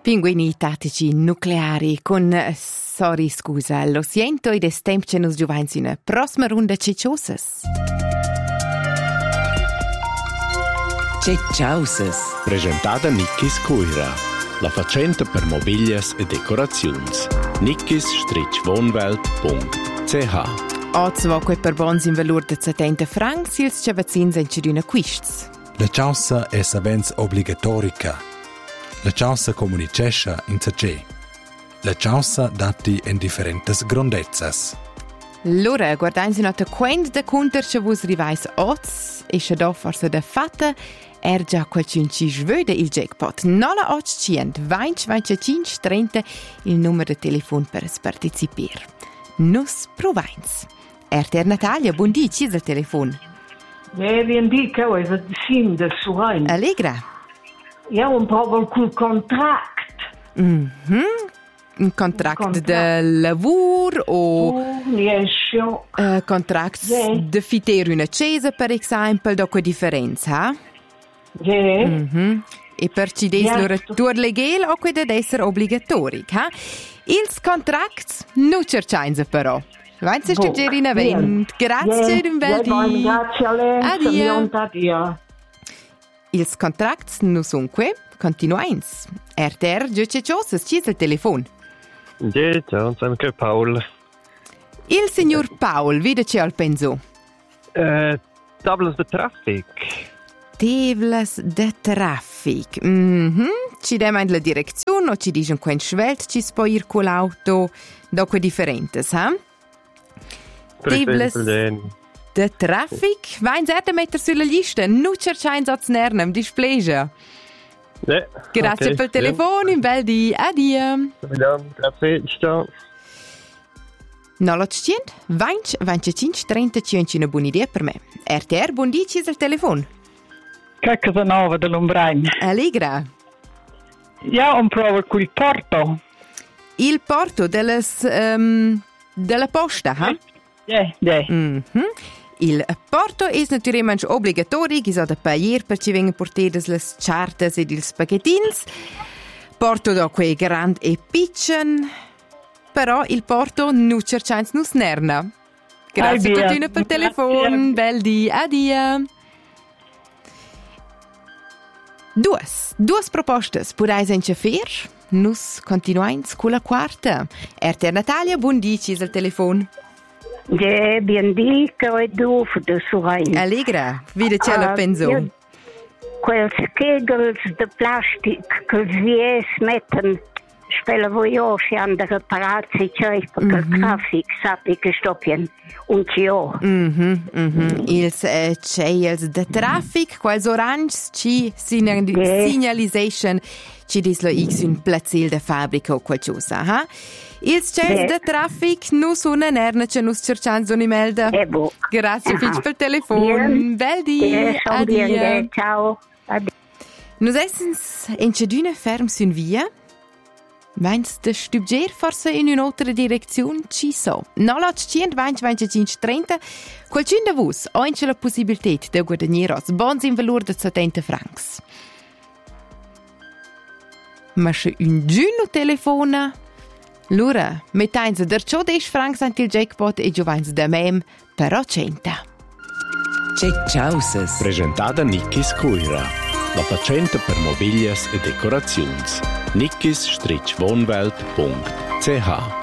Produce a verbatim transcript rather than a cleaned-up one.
Pinguini tattici nucleari con sorry scusa, lo siento ed è tempo che nos giovans una prossima runda cicciosas. Cicciosas. Presentata Nickis Coira, la facenta per mobilias e decorazions. nickis wohnwelt punkt c h. Oggi va quei per bons in valore di settanta francs, ils cavazzins in c'è quists. La ciaussa è savens obbligatorica. La ciaussa comunicesce in c'è. La ciaussa dati in differentes grondezzas. Allora, guardansi nota quando da conter che vos rivais oz, e che da forse da fatta, er già qualcun ci svöde il jackpot. Nola oz cient, venti venticinque trenta il numero di telefono per partecipare. Nus provains. Erter Natalia, buon dì, ci è il telefono. Ja, vi indica, è il sim del suo. Allegra. Ja, un po' col contract. Mhm. Un contract de lavoro o uh, uh, contract yeah. de fitter una chiesa, per esempio, da quella differenza? Yeah. Mm-hmm. E per ci des Yeah. loro tour legal o quella deve essere obbligatori, ha? Ils contracts non cercains però. Vanzi Boh, stagere in avent. Grazie, un bel dì. Grazie a lei. Adia. Ils contracts non sono qui. Continuains. R T R, giuce ciosas, ci è il telefono. Ja, ciao, sono anche Paul. Il signor Paul, vede c'è al penso. Eh, tables de traffic. Tables de traffic. Mhm. Ci diamo la direzione o ci dicono quando svelt ci spoir con l'auto, dopo differenti, eh? Tables de traffic. Vai in certa mettere sulla lista, non cercare in nernem, displegia. Ja, Grazie okay, per il telefono, un bel dì, addio. Ja, grazie, ciao. novecento venti venticinque trenta c'è una buona idea per me. R T R, buon dì, ci è il telefono. Che cosa nuova dell'Ombrain? Allegra. Ja, un provo col porto. Il porto delles, um, della posta, ha? Ja, ja. Mhm. Il porto è naturalmente obbligatorio, che da pagare per ci vengono portate le chartes e i spaghettins. Porto da quei grandi e piccoli, però il porto non cerca non snerna. Grazie a tutti per il telefono, bel dì, addio. Due, due proposte potete in fare. Nus continuiamo con la quarta. R T R Natalia, buon dì, ci è il telefono. Ja, bien dico e doof de surein. Allegra, vede c'è la penso. Quels kegels de plastic che si metten, spelen voi aussi an de reparatie c'è perché il traffic sappi che stoppien. Un cio. Mhm, mhm. Ils eh, c'è ils de traffic, quels orange ci signal- Yeah. signalization ci dislo x un plazzil de fabbrica o qualcosa, ha? Ils c'è Yeah. de traffic non sono nerna che nus cercans non imelda. E boh. Grazie Aha. fitch per telefono. Bien. Bel di. Ja, schon bien, ja, Addio. ciao. Addio. Nus essens in Ceduna ferm sun via. Meins de stubger forse in un'altra direzione ci so. novecento venti venticinque trenta. Qualcun de vos ha anche la possibilità di guadagnare os bons in valore di settanta francs. Ma se un giuno telefona, allora metteins der ciò dodici francs anche il jackpot e giovans da mem però cento. Cicciosas. Presentata Nickis Coira, la facenta per mobilias e decorazions. nickis wohnwelt punkt c h.